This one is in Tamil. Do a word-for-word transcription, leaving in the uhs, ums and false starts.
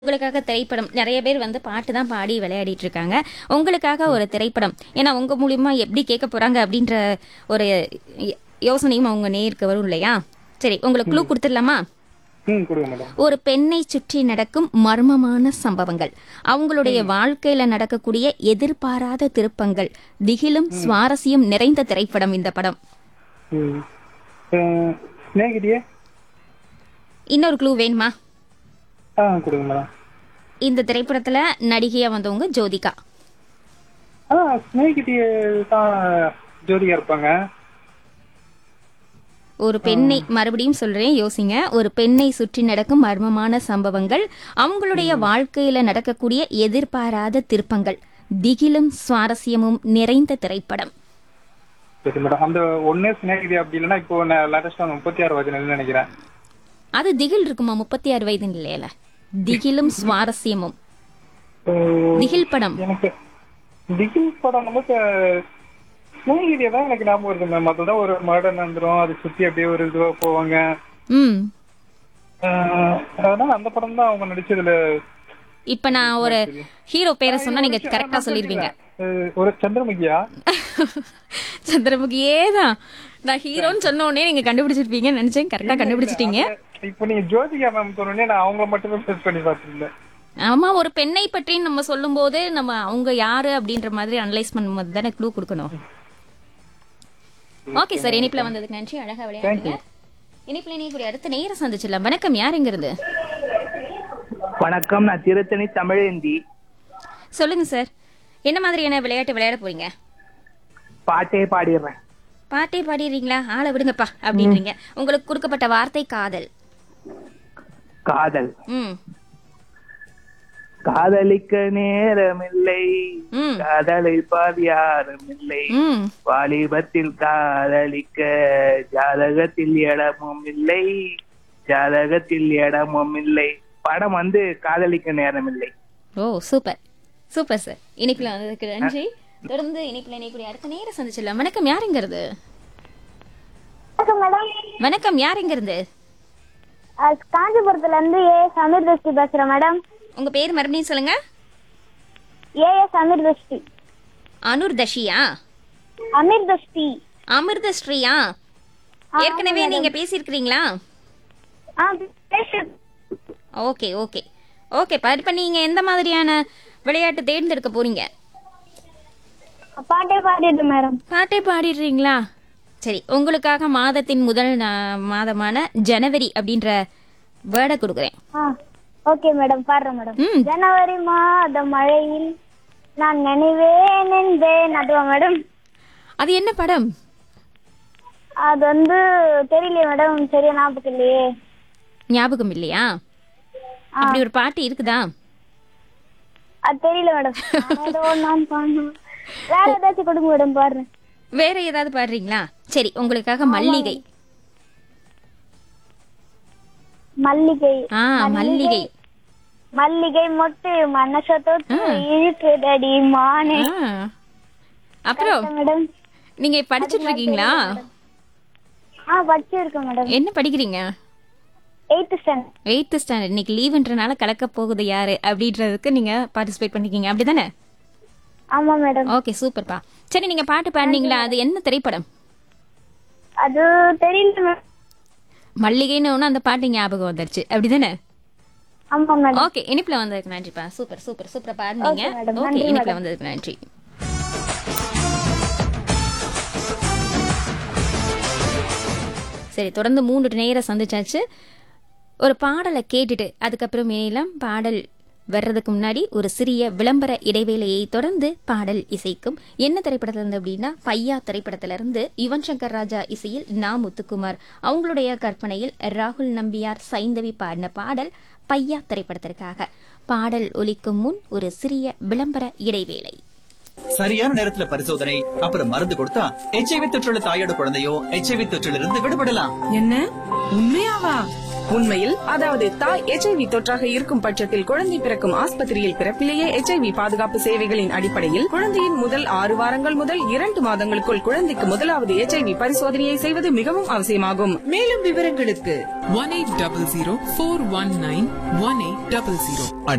உங்களுக்காக திரைப்படம் நிறைய பேர் வந்து பாட்டு தான் பாடி விளையாடிட்டு இருக்காங்க. உங்களுக்காக ஒரு திரைப்படம், ஏன்னா உங்க மூலியமா எப்படி கேட்க போறாங்க அப்படின்ற ஒரு ய- யோசனையும் அவங்க நேருக்கு வரும் இல்லையா? சரி, உங்களுக்கு க்ளூ கொடுத்துடலாமா? ம் கொடுங்க மேடம். ஒரு பெண்ணை சுற்றி நடக்கும் மர்மமான சம்பவங்கள், அவங்களுடைய வாழ்க்கையில நடக்கக்கூடிய எதிர்பாராத திருப்பங்கள், திகிலும் சுவாரஸ்யம் நிறைந்த திரைப்படம் இந்த படம். ம் அஹ், ஸ்நேகிதியே. இன்னொரு க்ளூ வேணுமா? ஆ கொடுங்க மேடம். இந்த திரைப்படத்துல நடிகையா வந்தவங்க ஜோதிகா. ஆ ஸ்நேகிதியே தான் ஜோதிகா இருப்பாங்க. ஒரு பெண்ணை, மறுபடியும் சொல்றேன் யோசிங்க, ஒரு பெண்ணை சுற்றி நடக்கும் மர்மமான சம்பவங்கள், அவங்களுடைய வாழ்க்கையில நடக்கக்கூடிய எதிர்பாராத திருப்பங்கள், திகிலும் சுவாரஸ்யமும் நிறைந்த திரைப்படம். சரி மேடம், அந்த ஒன்னே ஸ்நேகிதி அப்படி இல்லைன்னா இப்போ லேட்டஸ்டா முப்பத்தி ஆறு வயதுன்னு நினைக்கிறேன். அது திகில் இருக்குமா? முப்பத்தி ஆறு வயது இல்லையில, திகிலும் சுவாரஸ்யமும். ஓ, திகில் படம். எனக்கு திகில் படம் நமக்கு ஸ்நேகிதியை தான் எனக்கு ஞாபகம் வருது மேம். அதுதான் ஒரு மர்டர் நடந்துரும், அதை சுத்தி அப்படியே ஒரு இதுவா போவாங்க. ம் அஹ், அதனால அந்த படம் தான் அவங்க நடிச்சதுல. இப்ப நான் ஒரு ஹீரோ பேரை சொன்னா நீங்க கரெக்டா சொல்லிருவீங்க. அஹ், ஒரு சந்திரமுகியா? சந்திரமுகியே தான். நான் ஹீரோன்னு சொன்ன உடனே நீங்க கண்டுபிடிச்சிருப்பீங்கன்னு நினைச்சேன். கரெக்டா கண்டுபிடிச்சிட்டீங்க. இப்போ நீங்க ஜோதிகா மேம் சொன்னோடனே நான் அவங்கள மட்டுமே செர்ச் பண்ணி பார்த்துருந்தேன். ஆமா, ஒரு பெண்ணை பற்றி நம்ம சொல்லும் போது நம்ம அவங்க யாரு அப்படின்ற மாதிரி அனலைஸ் பண்ணும்போது தானே க்ளூ கொடுக்கணும். ஓகே சார், இனிப்புல வந்ததுக்கு நன்றி, அழகா விளையாடுங்க. இனிப்புல இணையக்கூடிய அடுத்த நேரம் சந்திச்சிடலாம். வணக்கம், யார் எங்க இருந்து? வணக்கம், நான் திருத்தணி தமிழேந்தி. சொல்லுங்க சார், என்ன மாதிரியான விளையாட்டு விளையாட போறீங்க? பாட்டே பாடிடுறேன். பாட்டே பாடிடுறீங்களா? ஆளை விடுங்கப்பா அப்படின்றீங்க. உங்களுக்கு கொடுக்கப்பட்ட வார்த்தை காதல். காதல். ம் காதலிக்க நேரமில்லை, ம் காதலிப்பார் யாரும் இல்லை, ம் வாலிபத்தில் காதலிக்க ஜாதகத்தில் இடமும் இல்லை, ஜாதகத்தில் இடமும் இல்லை. படம் வந்து காதலிக்க நேரமில்லை. ஓ சூப்பர் சூப்பர் சார், இனிப்புல வந்ததுக்கு நன்றி. தொடர்ந்து இனிப்புல இணையக்கூடிய அடுத்த நேரம் சந்திச்சிடலாம். வணக்கம், யார் எங்க இருந்து? வணக்கம், யார் எங்க இருந்து? காஞ்சிபுரத்துல இருந்து ஏ எஸ் அமீர் தஸ்தி பேசுறேன் மேடம். உங்க பேர் மறுபடியும் சொல்லுங்க. A S Amir தஸ்தி. அனூர் தஷியா? அமீர் தஸ்தி. அமிர்தஸ்ரீயா? ஏற்கனவே நீங்க பேசியிருக்கிறீங்களா? ஆ பேசு. ஓகே ஓகே ஓகே இப்ப நீங்க எந்த மாதிரியான விளையாட்டு தேர்ந்தெடுக்க போறீங்க? பாட்டே பாடிட்டு மேடம். பாட்டே பாடிடுறீங்களா? சரி, உங்களுக்காக மாதத்தின் முதல் நா- மாதமான ஜனவரி அப்படின்ற வேர்டை கொடுக்குறேன். ஆ ஓகே மேடம், பாடுறேன் மேடம். ம். ஜனவரி மாத மழையில் நான் நினைவேன் என்பேன். அதுவா மேடம்? அது என்ன படம்? அது வந்து தெரியலையே மேடம், சரியா ஞாபகம் இல்லையே. ஞாபகம் இல்லையா? அப்படி ஒரு பாட்டு இருக்குதா? அது தெரியல மேடம். ஏதோ நான் பாடணும். வேற ஏதாச்சும் கொடுங்க மேடம், பாடுறேன். வேற ஏதாவது பாடுறீங்களா? சரி, உங்களுக்காக மல்லிகை. மல்லிகை. ஆ மல்லிகை. மல்லிகை மொட்டு மனச தொட்டு இழுக்குதடி மானே. ஆ. அப்புறம் மேடம் நீங்க படிச்சிட்டு இருக்கீங்களா? ஆ படிச்சிருக்கேன் மேடம். என்ன படிக்கிறீங்க? Eighth standard. Eighth standard. இன்னைக்கு லீவுன்றனால கலக்க போகுது யாரு அப்படின்றதுக்கு நீங்க பார்ட்டிசிபேட் பண்ணிருக்கீங்க, அப்படிதானே? ஆமா மேடம். ஓகே சூப்பர்ப்பா. சரி, நீங்க பாட்டு பாடுனீங்களா? அது என்ன திரைப்படம்? அது தெரியல மேடம். மல்லிகைன்னு ஒண்ணு அந்த பாட்டு ஞாபகம் வந்துருச்சு, அப்படிதானே? ஆமா மேடம். ஓகே, இனிப்புல வந்ததுக்கு நன்றிப்பா. Super super super பாடுனீங்க. Okay, madam. Okay, நன்றி, இனிப்புல madam. வந்ததுக்கு நன்றி. சரி, தொடர்ந்து மூன்று நேரம் சந்திச்சாச்சு. ஒரு பாடலை கேட்டுட்டு அதுக்கப்புறம் மேலாம் பாடல் வர்றதுக்கு முன்னாடி ஒரு சிறிய விளம்பர இடைவேளையை தொடர்ந்து பாடல் இசைக்கும். என்ன திரைப்படத்துல இருந்து அப்படின்னா, பையா திரைப்படத்துல இருந்து யுவன் சங்கர் ராஜா இசையில் நா முத்துக்குமார் அவங்களுடைய கற்பனையில் ராகுல் நம்பியார் சைந்தவி பாடின பாடல் பையா திரைப்படத்திற்காக. பாடல் ஒலிக்கும் முன் ஒரு சிறிய விளம்பர இடைவேளை. சரியான நேரத்துல பரிசோதனை அப்புறம் மருந்து கொடுத்தா எச்ஐவி தொற்றுள்ள தாயோட குழந்தையோ எச்ஐவி தொற்றிலிருந்து விடுபடலாம். என்ன உண்மையாவா? உண்மையில், அதாவது தாய் எச்ஐவி தொற்றாக இருக்கும் பட்சத்தில் குழந்தை பிறக்கும் ஆஸ்பத்திரியில் பிறப்பிலேயே எச்ஐவி பாதுகாப்பு சேவைகளின் அடிப்படையில் குழந்தையின் முதல் ஆறு வாரங்கள் முதல் இரண்டு மாதங்களுக்குள் குழந்தைக்கு முதலாவது எச்ஐவி பரிசோதனையை செய்வது மிகவும் அவசியமாகும். மேலும் விவரங்களுக்கு one eight zero zero four one nine one eight zero zero.